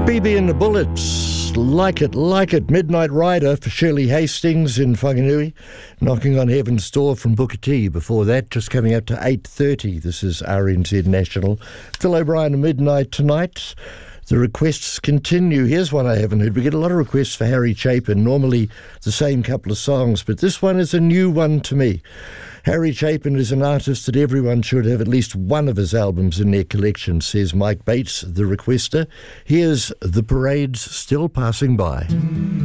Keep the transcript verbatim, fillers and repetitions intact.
B B and the Bullets, Like It, Like It, Midnight Rider for Shirley Hastings in Whanganui, Knocking on Heaven's Door from Booker T. Before that, just coming up to eight thirty, this is R N Z National. Phil O'Brien at midnight tonight. The requests continue. Here's one I haven't heard. We get a lot of requests for Harry Chapin, normally the same couple of songs, but this one is a new one to me. Harry Chapin is an artist that everyone should have at least one of his albums in their collection, says Mike Bates, the requester. Here's The Parade's Still Passing By.